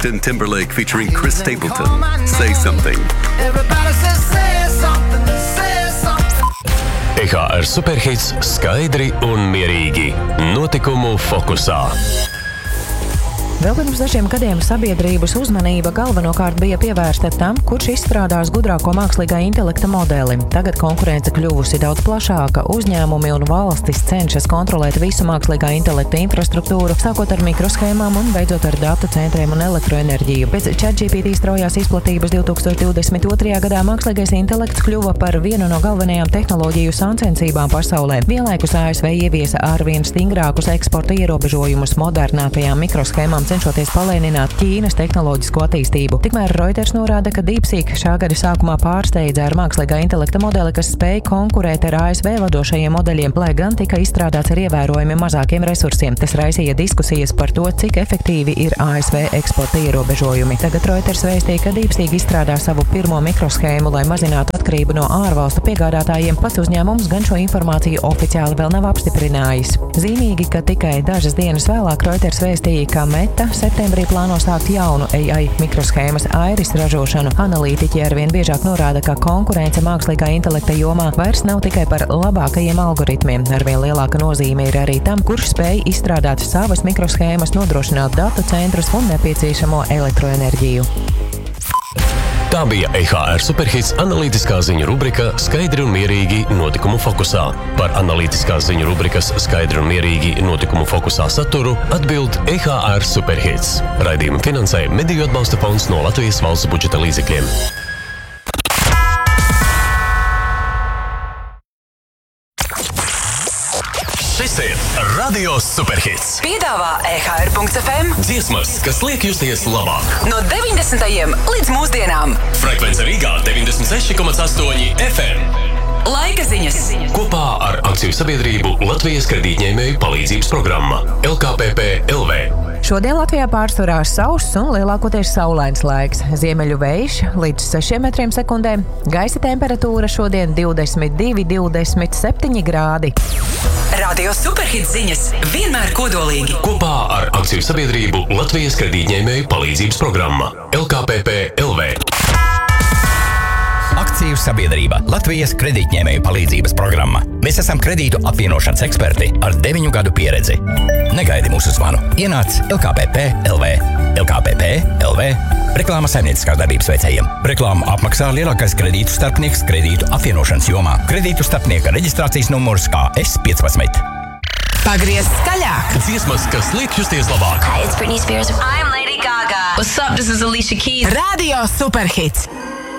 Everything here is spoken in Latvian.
Justin Timberlake featuring Chris Stapleton. Say something. Everybody says say something, say something. EHR Superhits skaidri un mierīgi. Notikumu fokusā. Vēl pirms dažiem gadiem sabiedrības uzmanība galvenokārt bija pievērsta tam, kurš izstrādās gudrāko mākslīgā intelekta modeli. Tagad konkurence kļuvusi daudz plašāka. Uzņēmumi un valstis cenšas kontrolēt visu mākslīgā intelekta infrastruktūru, sākot ar mikroshēmām un beidzot ar datu centriem un elektroenerģiju. Pēc ChatGPT straujās izplatības 2022. gadā mākslīgais intelekts kļuva par vienu no galvenajām tehnoloģiju sacensībām pasaulē. Vienlaikus ASV ieviesa arvien stingrākus eksporta ierobežojumus modernākajām mikroshēmām, cenšoties palēnināt Ķīnas tehnoloģisko attīstību. Tikmēr Reuters norāda, ka DeepSeek šā gada sākumā pārsteidza ar mākslīgā intelekta modeli, kas spēj konkurēt ar ASV vadošajiem modeļiem, lai gan tika izstrādāts ar ievērojami mazākiem resursiem. Tas raisīja diskusijas par to, cik efektīvi ir ASV eksporta ierobežojumi. Tagad Reuters vēstīja, ka DeepSeek izstrādā savu pirmo mikroshēmu, lai mazinātu atkarību no ārvalstu piegādātājiem. Pats uzņēmums gan šo informāciju oficiāli vēl nav apstiprinājis. Zīmīgi, ka tikai dažas dienas vēlāk Reuters vēstīja, ka Meta septembrī plāno sākt jaunu AI mikroshēmas Iris ražošanu. Analītiķi arvien biežāk norāda, ka konkurence mākslīgā intelekta jomā vairs nav tikai par labākajiem algoritmiem. Arvien lielāka nozīme ir arī tam, kurš spēj izstrādāt savas mikroshēmas, nodrošināt datu centrus un nepieciešamo elektroenerģiju. Tā bija EHR Superhits analītiskā ziņu rubrika Skaidri un mierīgi notikumu fokusā. Par analītiskās ziņu rubrikas Skaidri un mierīgi notikumu fokusā saturu atbild EHR Superhits. Raidījumu finansē Mediju atbalsta fonds no Latvijas valsts budžeta līdzekļiem. Šis ir Radio Superhits. Piedāvā EHR.FM Dziesmas, kas liek justies labāk. no 90. līdz mūsdienām. Frekvence Rīgā 96,8 FM. Laika ziņas. Kopā ar akciju sabiedrību Latvijas kredītņēmēju palīdzības programma LKPP LV. Šodien Latvijā pārsvarā sauss un lielākoties saulains laiks. Ziemeļu vējš līdz 6 metriem sekundē. Gaisa temperatūra šodien 22–27 grādi. Radio Superhits ziņas vienmēr kodolīgi. Kopā ar akciju sabiedrību Latvijas kredītņēmēju palīdzības programma LKPP LV. Akciju sabiedrība Latvijas kredītņēmēju palīdzības programma. Mēs esam kredītu apvienošanas eksperti ar 9 gadu pieredzi. Negaidi mūsu zvanu. Ienāc LKPP LV. LKPP LV. Reklāma saimnieciskās darbības veicējiem. Reklāmu apmaksā lielākais kredītu starpnieks kredītu apvienošanas jomā. Kredītu starpnieka reģistrācijas numurs KS15. Pagriez skaļāk. Dziesmas, kas liek justies labāk. Hi, it's Britney Spears. I'm Lady Gaga. What's up? This is Alicia Keys. Radio Superhits.